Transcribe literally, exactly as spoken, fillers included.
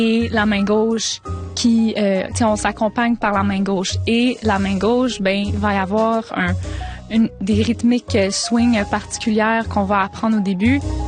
et la main gauche qui, euh, tu sais, on s'accompagne par la main gauche. Et la main gauche, ben, il va y avoir un, une, des rythmiques swing particulières qu'on va apprendre au début.